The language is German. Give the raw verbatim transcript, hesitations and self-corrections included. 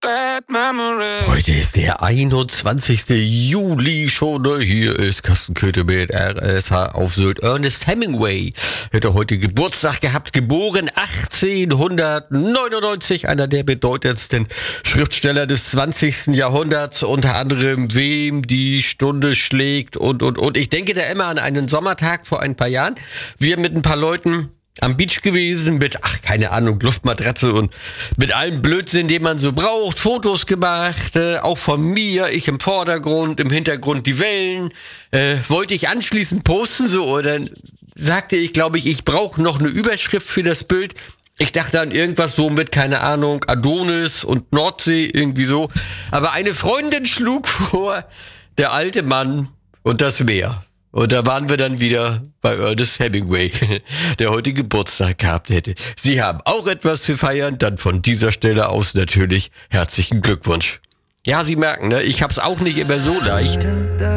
Heute ist der einundzwanzigste Juli schon. Ne? Hier ist Carsten Köthe mit R S H auf Sylt. Ernest Hemingway hätte heute Geburtstag gehabt, geboren achtzehnhundertneunundneunzig, einer der bedeutendsten Schriftsteller des zwanzigsten Jahrhunderts, unter anderem Wem die Stunde schlägt und, und, und. Ich denke da immer an einen Sommertag vor ein paar Jahren. Wir mit ein paar Leuten am Beach gewesen mit, ach, keine Ahnung, Luftmatratze und mit allem Blödsinn, den man so braucht, Fotos gemacht, äh, auch von mir, ich im Vordergrund, im Hintergrund die Wellen, äh, wollte ich anschließend posten, so, oder sagte ich, glaube ich, ich brauche noch eine Überschrift für das Bild. Ich dachte an irgendwas so mit, keine Ahnung, Adonis und Nordsee, irgendwie so, aber eine Freundin schlug vor, der alte Mann und das Meer. Und da waren wir dann wieder bei Ernest Hemingway, der heute Geburtstag gehabt hätte. Sie haben auch etwas zu feiern, dann von dieser Stelle aus natürlich herzlichen Glückwunsch. Ja, Sie merken, ne, ich hab's auch nicht immer so leicht.